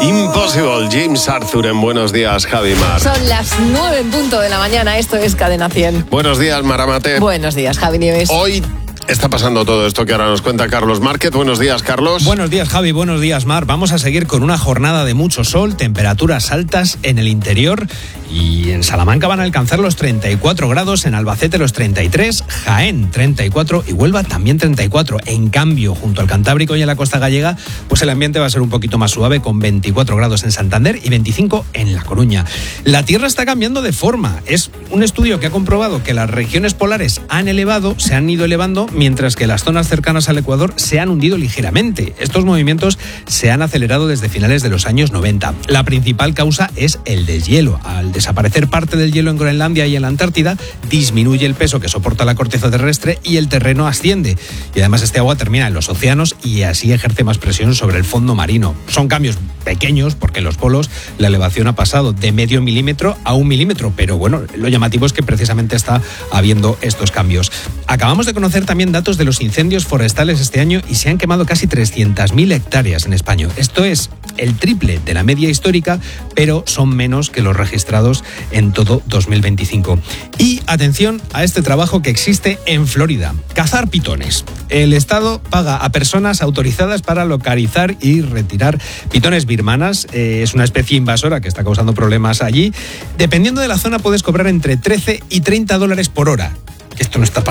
Impossible, James Arthur en Buenos Días, Javi Mar. Son las 9:00 de la mañana, esto es Cadena 100. Buenos días, Maramate. Buenos días, Javi Nieves. Hoy está pasando todo esto que ahora nos cuenta Carlos Márquez. Buenos días, Carlos. Buenos días, Javi. Buenos días, Mar. Vamos a seguir con una jornada de mucho sol, temperaturas altas en el interior y en Salamanca van a alcanzar los 34 grados, en Albacete los 33, Jaén 34 y Huelva también 34. En cambio, junto al Cantábrico y en la costa gallega, pues el ambiente va a ser un poquito más suave con 24 grados en Santander y 25 en La Coruña. La Tierra está cambiando de forma. Es un estudio que ha comprobado que las regiones polares se han ido elevando, mientras que las zonas cercanas al Ecuador se han hundido ligeramente. Estos movimientos se han acelerado desde finales de los años 90. La principal causa es el deshielo. Al desaparecer parte del hielo en Groenlandia y en la Antártida, disminuye el peso que soporta la corteza terrestre y el terreno asciende. Y además este agua termina en los océanos y así ejerce más presión sobre el fondo marino. Son cambios pequeños porque en los polos la elevación ha pasado de medio milímetro a 1 milímetro, pero bueno, lo llamativo es que precisamente está habiendo estos cambios. Acabamos de conocer también datos de los incendios forestales este año y se han quemado casi 300.000 hectáreas en España. Esto es el triple de la media histórica, pero son menos que los registrados en todo 2025. Y atención a este trabajo que existe en Florida: cazar pitones. El Estado paga a personas autorizadas para localizar y retirar pitones birmanas. Es una especie invasora que está causando problemas allí. Dependiendo de la zona puedes cobrar entre $13 y $30 por hora. Esto no está